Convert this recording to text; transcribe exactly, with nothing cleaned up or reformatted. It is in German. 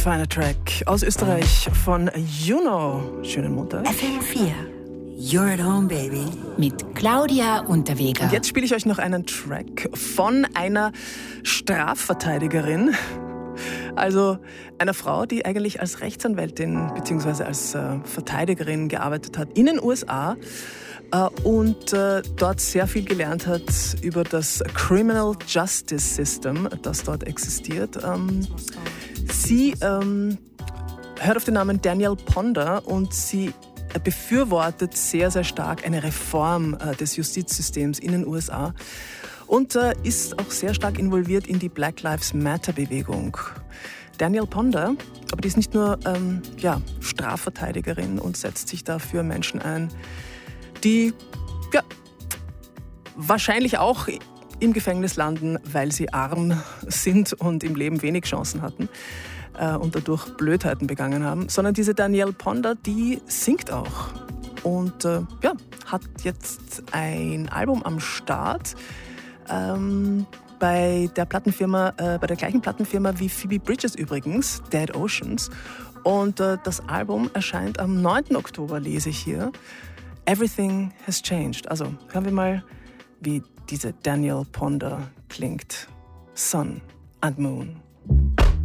feiner Track aus Österreich von Juno. Schönen Montag. F M vier. You're at home, baby. Mit Claudia Unterweger. Und jetzt spiele ich euch noch einen Track von einer Strafverteidigerin. Also einer Frau, die eigentlich als Rechtsanwältin bzw. als äh, Verteidigerin gearbeitet hat in den U S A äh, und äh, dort sehr viel gelernt hat über das Criminal Justice System, das dort existiert. Ähm, sie ähm, hört auf den Namen Danielle Ponder und sie befürwortet sehr, sehr stark eine Reform äh, des Justizsystems in den U S A und äh, ist auch sehr stark involviert in die Black Lives Matter-Bewegung. Danielle Ponder, aber die ist nicht nur ähm, ja, Strafverteidigerin und setzt sich da für Menschen ein, die ja, wahrscheinlich auch im Gefängnis landen, weil sie arm sind und im Leben wenig Chancen hatten äh, und dadurch Blödheiten begangen haben, sondern diese Danielle Ponder, die singt auch und äh, ja, hat jetzt ein Album am Start ähm, bei der Plattenfirma, äh, bei der gleichen Plattenfirma wie Phoebe Bridgers übrigens, Dead Oceans. Und äh, das Album erscheint am neunten Oktober, lese ich hier. Everything has changed. Also hören wir mal, wie diese Danielle Ponder klingt. Sun and Moon.